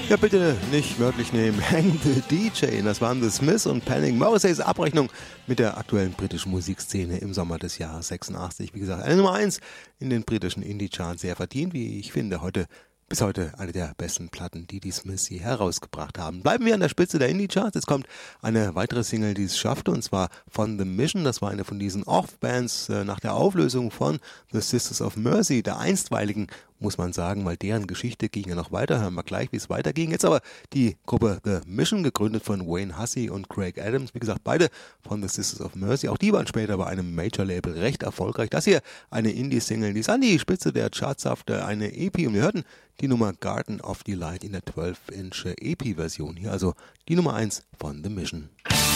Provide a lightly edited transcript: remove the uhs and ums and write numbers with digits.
Ja, bitte nicht wörtlich nehmen. Hang the DJ. Das waren The Smiths und Panic. Morrisseys Abrechnung mit der aktuellen britischen Musikszene im Sommer des Jahres 86. Wie gesagt, eine Nummer 1 in den britischen Indie-Charts. Sehr verdient, wie ich finde, bis heute eine der besten Platten, die Smiths je herausgebracht haben. Bleiben wir an der Spitze der Indie-Charts. Jetzt kommt eine weitere Single, die es schaffte, und zwar von The Mission. Das war eine von diesen Off-Bands nach der Auflösung von The Sisters of Mercy, der einstweiligen, muss man sagen, weil deren Geschichte ging ja noch weiter. Hören wir gleich, wie es weiterging. Jetzt aber die Gruppe The Mission, gegründet von Wayne Hussey und Craig Adams. Wie gesagt, beide von The Sisters of Mercy. Auch die waren später bei einem Major-Label recht erfolgreich. Das hier eine Indie-Single, die ist an die Spitze der Charts schaffte, eine EP. Und wir hörten die Nummer Garden of Delight in der 12-Inch EP-Version. Hier also die Nummer 1 von The Mission.